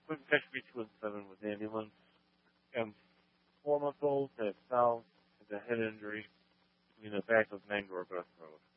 Couldn't catch me 2-7 with ambulance. 4-month-old that fell with a head injury in the back of Mangor Road.